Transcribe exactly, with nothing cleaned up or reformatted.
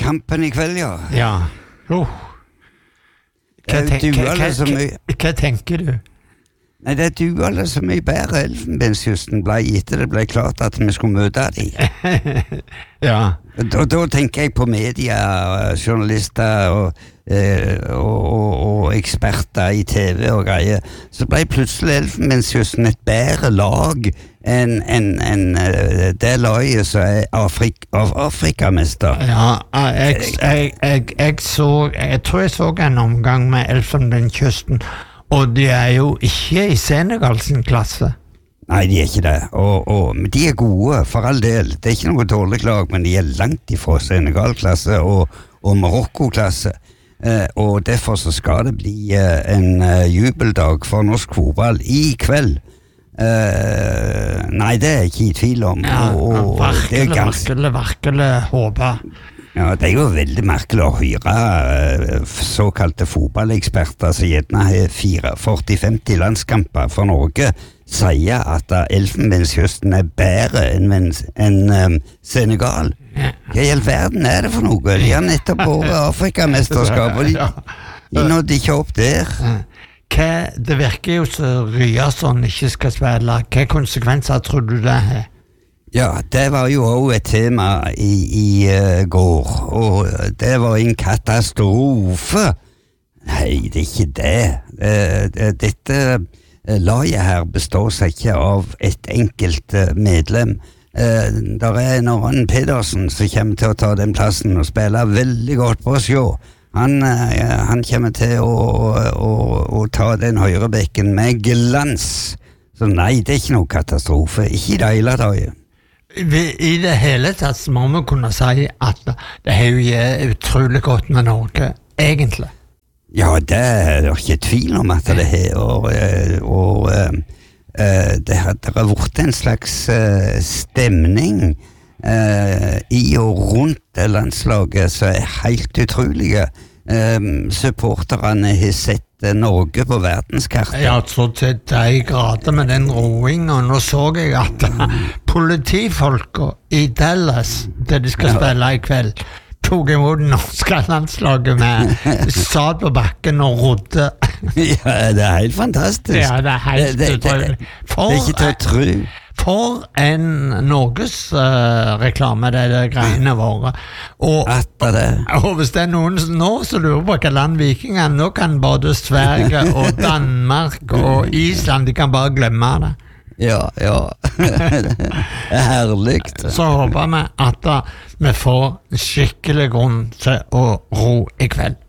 kampen I kveld, ja. Ja. Oh. Hva, Det ten hva, dueller så hva, mye. hva tenker du? Nei, det dueller så mye bedre Elfenbenskysten ble etter det ble klart at vi skulle møte dem. Ja. Da, da tenker jeg på media, journalister og, eh, og, og, og eksperter I T V og greier. Så ble plutselig Elfenbenskysten et bedre lag enn en, en, det laget som er Afrik av Afrikamester. Ja, jeg, jeg, jeg, jeg så Jeg tror jeg så en omgang med Elfenbenskysten, og de er jo ikke I Senegal sin klasse. Nei, de er ikke det. Og, og, men de er gode, for all del. Det er ikke noe dårlig lag, men de er langt ifra Senegal-klasse og, og Marokko-klasse. Eh, og derfor så skal det bli eh, en uh, jubeldag for norsk fotball I kveld. Uh, nei, det er jeg ikke I tvil om. Ja, og, og, virkelig, det er ganske, virkelig, virkelig håpe. ja, det er jo veldig merkelig å høre uh, såkalte fotballeksperter som gjerne har førti til femti landskamper for Norge, sier at uh, Elfenbenskysten er bedre enn en, um, Senegal. Ja. Hva I all verden er det for noe? De har nettopp vært Afrikamesterskap, og de, de nådde ikke opp der. Hva, det virker jo så Ryerson ikke skal spille. Hva konsekvenser tror du det er? Ja, det var jo også et tema I, i uh, går, og det var en katastrofe. Nei, det er ikke det. Uh, dette uh, laget her består seg ikke av et enkelt uh, medlem. Uh, der er en Aron Pedersen som kommer til å ta den plassen og spille veldig godt på sjå. Han, uh, han kommer til å, å, å ta den høyrebekken med glans. Så nei, det er ikke noe katastrofe. Ikke I det hele tatt. I det hele tatt må vi kunne si at det er jo utrolig godt med Norge, egentlig. Ja, det er det ikke tvil om at det er, og, og uh, det, har, det har vært en slags uh, stemning uh, I og rundt det landslaget som er helt utrolige. Um, supporterne har sett Norge på verdenskartet. Ja, så til de grader med den roing, og nå så jeg at politifolka I Dallas, der de skal spille I kveld, tog imot norske landslaget med satt på bakken og rodde. Ja, det er helt fantastisk. Ja, det er helt det, det, det, det er ikke til å tro. For en Norges uh, reklame det er det greiene våre. Og, og, og hvis det er noen nå så lurer på hva land vikingene, nå kan både Sverige og Danmark og Island, de kan bare glemme det. Ja, ja. Det er herlig. Så håper vi at uh, vi får skikkelig grunn til å ro I kveld.